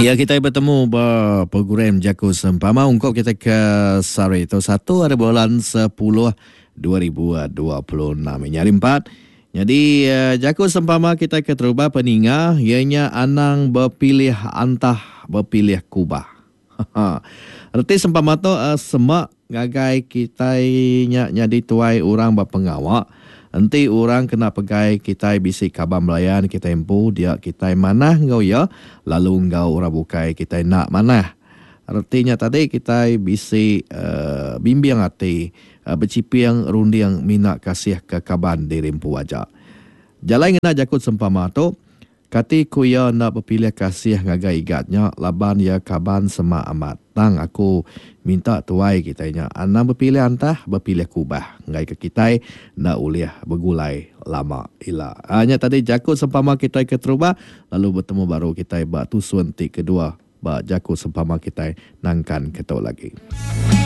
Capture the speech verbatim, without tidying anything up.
Ya, kita bertemu berprogram Jaku Sempama ungkap kita ke Sari itu satu ada bulan sepuluh dua ribu dua puluh enam ini hari empat. Jadi uh, Jaku Sempama kita ke terubah peninga ianya anang berpilih antah berpilih kubah. Erti sempama tu uh, semak gagai kita nya jadi tuai orang berpengawak. Nanti orang kena pegai kita bisi kabar melayan kita empu dia kita mana ngau ya lalu ngau orang bukai kita nak mana. Artinya tadi kita bisi uh, bimbing hati uh, bercipiang rundi yang minat kasih ke kaban di rempu wajak. Jalan ngena jakut sempama tu kati kuya nak berpilih kasih ngagai igatnya laban ya kaban sema amat. Tang aku minta tuai kitanya. Anak berpilih antah, berpilih kubah. Ngai ke kita nak uliah bergulai lama ila. Hanya tadi jakut sempama kita ke terubah, lalu bertemu baru kita bak tusuan ti kedua bak jakut sempama kita nangkan ketok lagi.